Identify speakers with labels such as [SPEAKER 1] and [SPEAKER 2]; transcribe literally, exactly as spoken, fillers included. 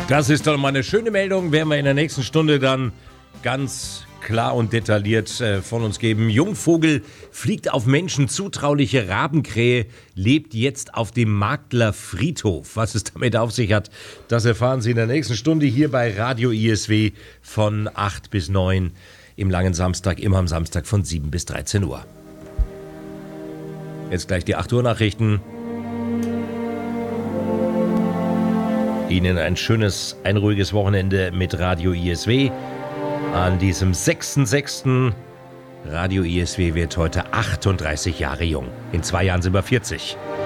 [SPEAKER 1] Das ist doch mal eine schöne Meldung, werden wir in der nächsten Stunde dann ganz klar und detailliert äh, von uns geben. Jungvogel fliegt auf Menschen, zutrauliche Rabenkrähe lebt jetzt auf dem Magdler Friedhof. Was es damit auf sich hat, das erfahren Sie in der nächsten Stunde hier bei Radio I S W von acht bis neun im langen Samstag, immer am Samstag von sieben bis dreizehn Uhr. Jetzt gleich die acht Uhr Nachrichten. Ihnen ein schönes, ein ruhiges Wochenende mit Radio I S W. An diesem sechsten sechsten Radio I S W wird heute achtunddreißig Jahre jung. In zwei Jahren sind wir vierzig.